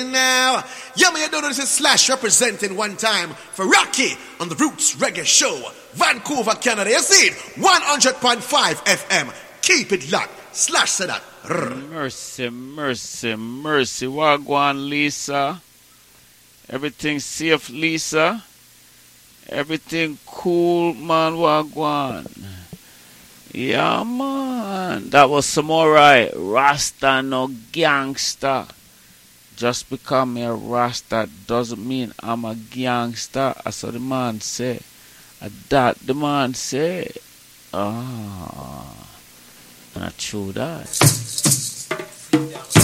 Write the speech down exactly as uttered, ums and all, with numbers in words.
Now, yeah, man, you don't know this is Slash representing one time for Rocky on the Roots Reggae Show, Vancouver, Canada. You see it, one hundred point five F M. Keep it locked. Slash said that. Mercy, mercy, mercy. Wagwan, Lisa. Everything safe, Lisa. Everything cool, man. Wagwan. Yeah, man. That was Samurai. Rasta no gangster. Just because I'm a Rasta doesn't mean I'm a gangster. That's what the man say. That the man say. Ah. Not true that.